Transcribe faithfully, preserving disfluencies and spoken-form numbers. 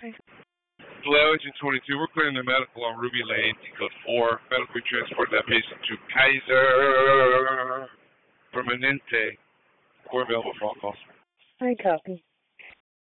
Hello, Agent twenty-two. We're clearing the medical on Ruby Lane, code four. Medically transport that patient to Kaiser Permanente. We're available for all calls. I copy.